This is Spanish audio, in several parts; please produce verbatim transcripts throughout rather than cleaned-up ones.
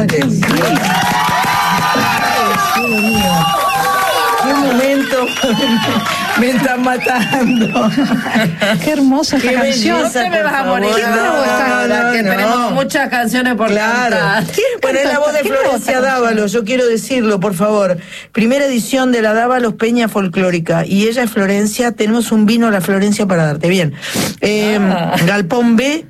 Ah, qué bien. Dios mío. Qué momento. Me están matando. Qué hermosa esta Qué canción. belleza, No te me vas a morir. por ¿Quién favor. grabó esta No, ahora? no, Que no. tenemos muchas canciones por Claro. cantar. Bueno, es la voz de ¿Quién grabó Florencia esta canción? Dávalos, yo quiero decirlo, por favor. Primera edición de la Dávalos Peña Folclórica. Y ella es Florencia. Tenemos un vino a la Florencia para darte. Bien. Eh, Ah. Galpón B,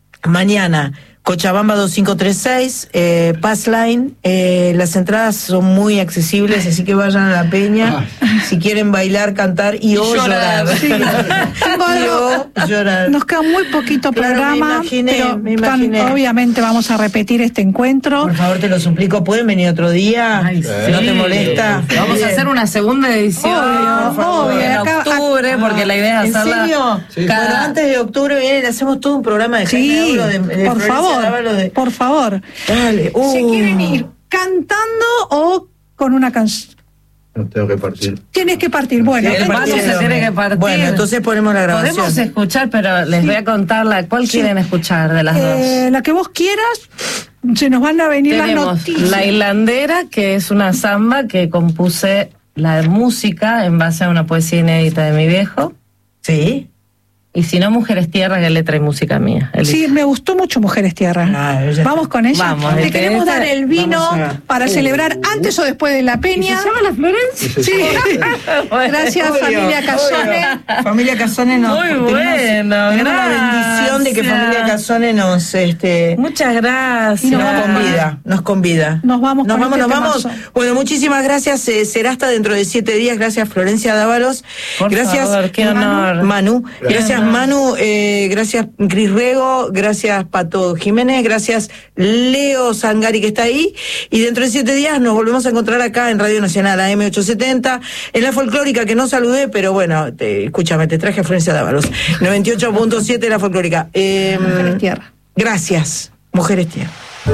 mañana. Cochabamba dos cinco tres seis, eh, Pass Line, eh, las entradas son muy accesibles, así que vayan a la Peña si quieren bailar, cantar y, Y o llorar. llorar. Sí. Tengo Y algo- o llorar. Nos queda muy poquito Claro, programa, me imaginé, pero me tan- imaginé. obviamente vamos a repetir este encuentro. Por favor, te lo suplico, ¿pueden venir otro día? Ay, Si no te sí. molesta. Vamos Bien. a hacer una segunda edición Obvio, por favor, obvio. en Acá- octubre, porque la idea es ¿En hacerla serio? Sí. cada- Bueno, antes de octubre viene y le hacemos todo un programa de Sí, Jaime Aulo, de, de por Florencia favor, Dávalos, de- por favor. Dale. Uh. ¿Se quieren ir cantando o con una canción? No tengo que partir. Tienes que partir. Bueno, Sí, El Manu entonces- se tiene que partir. Bueno, entonces ponemos la grabación. Podemos escuchar, pero les voy a contar la cuál quieren escuchar de las eh, dos. la que vos quieras, se nos van a venir las Tenemos noticias. La Hilandera, que es una samba que compuse la música en base a una poesía inédita de mi viejo. ¿Sí? Y si no, Mujeres Tierra, que es letra y música mía. El- Sí, me gustó mucho Mujeres Tierra. Ah, ella- Vamos con ella. Vamos, Te este- queremos esta- dar el vino vamos a- para celebrar antes o después de la peña. la Florencia? Sí. Gracias, Obvio, familia Casone. obvio. Familia Casone nos Muy tenemos- bueno, tenemos la bendición de que gracias. Familia Casone nos este Muchas gracias. nos nos vamos convida, nos convida. Nos vamos nos con vamos, este nos vamos. temazo. Bueno, muchísimas gracias. eh, será hasta dentro de siete días. Gracias, Florencia Dávalos. Por Gracias, favor, qué Manu. honor. Manu. Qué Gracias, honor. Manu. eh, gracias, Cris Rego. Gracias, Pato Jiménez. Gracias, Leo Sangari, que está ahí. Y dentro de siete días nos volvemos a encontrar acá en Radio Nacional, A M ochocientos setenta, en la folclórica, que no saludé, pero bueno, te, escúchame, te traje a Florencia Dávalos. noventa y ocho punto siete la folclórica. Eh, Mujeres Tierra. Gracias, Mujeres Tierra.